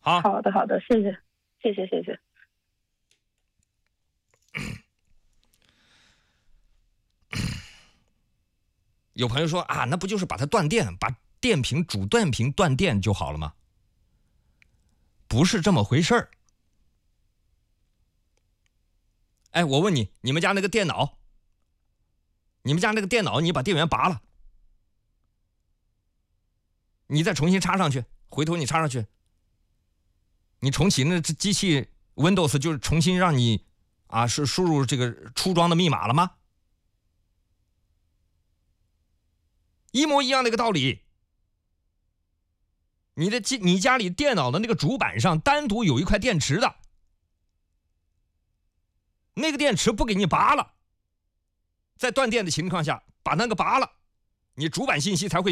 好。 好的，好的，谢谢，谢谢，谢谢。 有朋友说啊，那不就是把它断电，把电瓶主电瓶断电就好了吗？不是这么回事儿。哎，我问你，你们家那个电脑，你把电源拔了，你再重新插上去，回头你插上去，你重启那机器 Windows 就是重新让你是输入这个出装的密码了吗？一模一样的一个道理。你家里电脑的那个主板上单独有一块电池的，那个电池不给你拔了，在断电的情况下把那个拔了，你主板信息才会